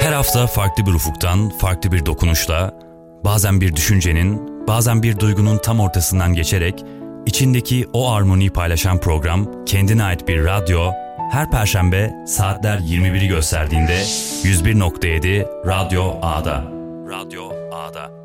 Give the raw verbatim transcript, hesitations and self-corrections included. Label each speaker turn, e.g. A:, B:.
A: Her hafta farklı bir ufuktan, farklı bir dokunuşla, bazen bir düşüncenin, bazen bir duygunun tam ortasından geçerek içindeki o armoniyi paylaşan program Kendine Ait Bir Radyo, her Perşembe saatler yirmi biri gösterdiğinde yüz bir nokta yedi Radyo A'da. Radyo A'da.